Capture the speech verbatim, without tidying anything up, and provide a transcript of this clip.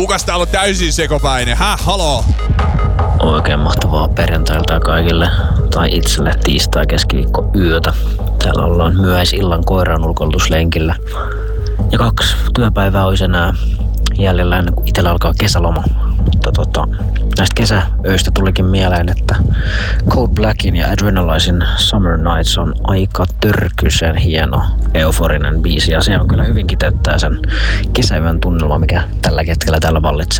Kukas täällä on täysin sekopäinen? Häh, haloo? Oikein mahtavaa perjantailta kaikille, tai itselle tiistai keskiviikko yötä. Täällä ollaan myöhäisillan koiran ulkoilutuslenkillä. Ja kaksi työpäivää olisi enää jäljellä ennen kuin itsellä alkaa kesäloma. Mutta tota, näistä kesäöistä tulikin mieleen, että Code Blackin ja Adrenalizen Summer Nights on aika törkyisen hieno, euforinen biisi. Ja se on kyllä hyvin kiteyttää sen kesäyön tunnelma, mikä tällä hetkellä täällä vallitsee.